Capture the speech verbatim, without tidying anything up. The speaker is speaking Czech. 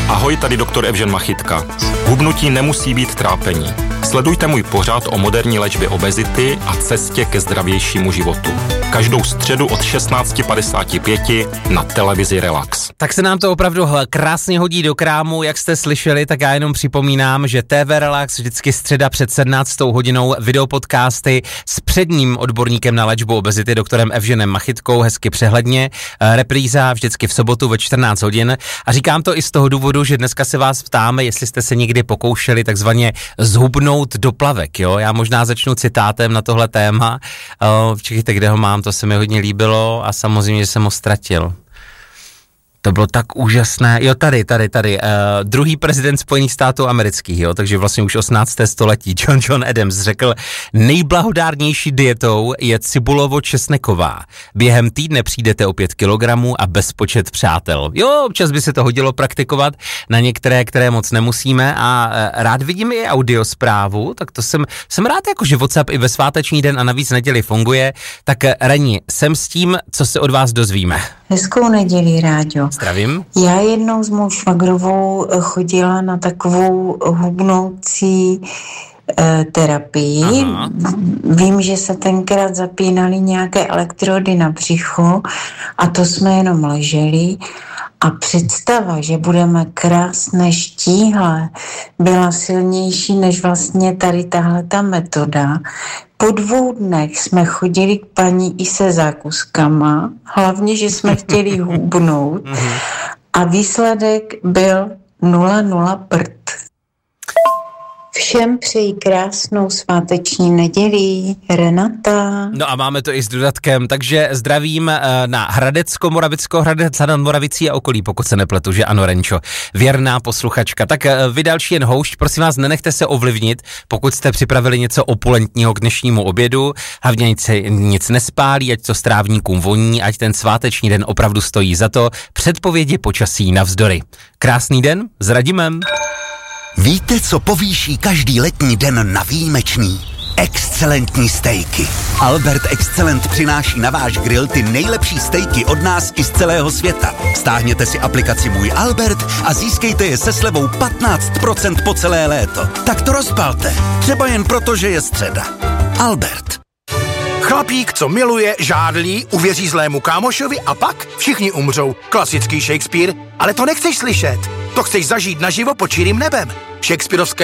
Ahoj, tady doktor Evžen Machytka. Hubnutí nemusí být trápení. Sledujte můj pořad o moderní léčbě obezity a cestě ke zdravějšímu životu. Každou středu od šestnáct padesát pět na televizi Relax. Tak se nám to opravdu krásně hodí do krámu, jak jste slyšeli, tak já jenom připomínám, že T V Relax vždycky středa před sedmnáctou hodinou videopodcasty s předním odborníkem na léčbu obezity, doktorem Evženem Machytkou, hezky přehledně, repríza vždycky v sobotu ve čtrnáct hodin. A říkám to i z toho důvodu, že dneska se vás ptáme, jestli jste se někdy pokoušeli takzvaně zhubnout do plavek, jo? Já možná začnu citátem na tohle téma. Čekajte, kde ho mám, to se mi hodně líbilo a samozřejmě, že jsem ho ztratil. To bylo tak úžasné. Jo, tady, tady, tady. Uh, druhý prezident Spojených států amerických, jo, takže vlastně už osmnácté století. John John Adams řekl, nejblahodárnější dietou je cibulovo-česneková. Během týdne přijdete o pět kilogramů a bezpočet přátel. Jo, občas by se to hodilo praktikovat na některé, které moc nemusíme a uh, rád vidím i audiosprávu, tak to jsem, jsem rád jako, že WhatsApp i ve sváteční den a navíc neděli funguje. Tak Reni, jsem s tím, co se od vás dozvíme. Hezkou neděli, Ráďo. Zdravím. Já jednou s mou švagrovou chodila na takovou hubnoucí e, terapii. Aha. Vím, že se tenkrát zapínaly nějaké elektrody na břicho a to jsme jenom leželi. A představa, že budeme krásné štíhle, byla silnější než vlastně tady tahleta metoda. Po dvou dnech jsme chodili k paní i se zákuskama, hlavně, že jsme chtěli hubnout a výsledek byl nula nula prd. Všem přeji krásnou sváteční neděli, Renata. No a máme to i s dodatkem, takže zdravím na Hradecko, Moravicko, Hradec nad Moravicí a okolí, pokud se nepletu, že ano, Renčo, věrná posluchačka. Tak vy další jen houšť, prosím vás, nenechte se ovlivnit, pokud jste připravili něco opulentního k dnešnímu obědu, hlavně nic, nic nespálí, ať to strávníkům voní, ať ten sváteční den opravdu stojí za to. Předpovědi počasí navzdory. Krásný den s Radimem. Víte, co povýší každý letní den na výjimečný? Excelentní stejky. Albert Excellent přináší na váš grill ty nejlepší stejky od nás i z celého světa. Stáhněte si aplikaci Můj Albert a získejte je se slevou patnáct procent po celé léto. Tak to rozpalte. Třeba jen proto, že je středa. Albert. Chlapík, co miluje, žádlí, uvěří zlému kámošovi a pak všichni umřou. Klasický Shakespeare, ale to nechceš slyšet. To chceš zažít naživo pod čirým nebem. Shakespearovské